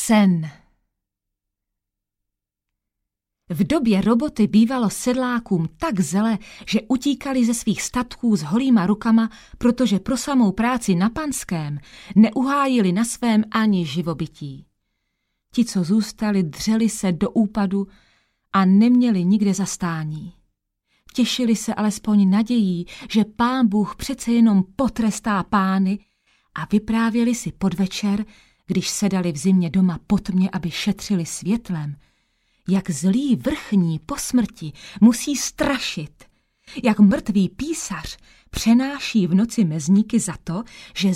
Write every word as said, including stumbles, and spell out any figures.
Sen. V době roboty bývalo sedlákům tak zele, že utíkali ze svých statků s holýma rukama, protože pro samou práci na panském neuhájili na svém ani živobytí. Ti, co zůstali, dřeli se do úpadu a neměli nikde zastání. Těšili se alespoň nadějí, že Pán Bůh přece jenom potrestá pány, a vyprávěli si podvečer, když sedali v zimě doma po tmě, aby šetřili světlem, jak zlý vrchní po smrti musí strašit, jak mrtvý písař přenáší v noci mezníky za to, že